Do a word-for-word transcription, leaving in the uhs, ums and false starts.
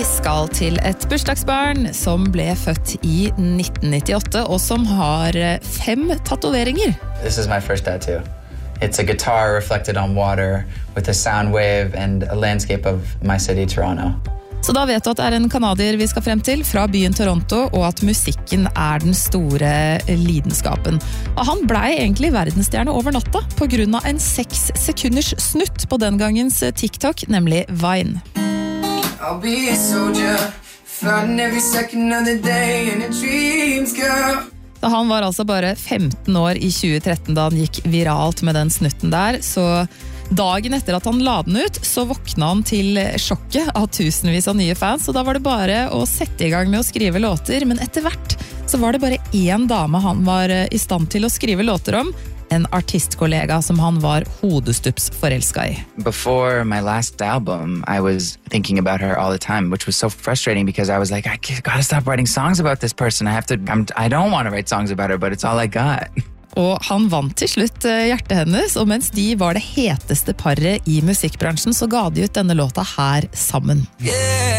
skal til et bursdagsbarn som ble født i nitten nittiåtte og som har fem tatoveringer. This is my first tattoo. It's a guitar reflected on water with a sound wave and a landscape of my city, Toronto. Så da vet du at det er en kanadier vi skal frem til fra byen Toronto, og at musikken er den store lidenskapen. Og han ble egentlig verdensstjerne over natta på grunn av en seks sekunders snutt på den gangens TikTok, nemlig Vine. I'll be a soldier, fighting every second of the day in a dreams, girl. Så han var altså bare femten år i tjue tretten da han gikk viralt med den snutten der, så dagen etter at han la den ut, så våkna han til sjokket av tusenvis av nye fans, og da var det bare å sette i gang med å skrive låter, men etter hvert så var det bare én dame han var i stand til å skrive låter om, en artistkollega som han var hodestups forelsket i. Before my last album, I was thinking about her all the time, which was so frustrating because I was like, I gotta stop writing songs about this person. I have to, I'm, I don't want to write songs about her, but it's all I got. Og han vant til slutt hjertet hennes, og mens de var det heteste paret i musikkbransjen, så ga de ut denne låta her sammen. Yeah.